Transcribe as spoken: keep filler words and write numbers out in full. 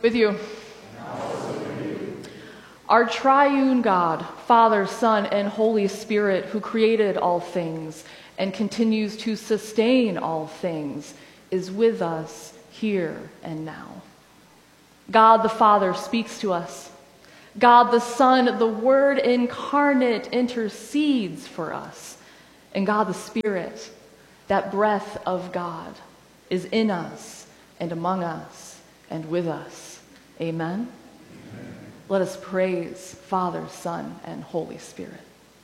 With you. Our triune God, Father, Son, and Holy Spirit, who created all things and continues to sustain all things, is with us here and now. God the Father speaks to us. God the Son, the Word incarnate, intercedes for us. And God the Spirit, that breath of God, is in us and among us and with us. Amen? Amen. Let us praise Father, Son, and Holy Spirit.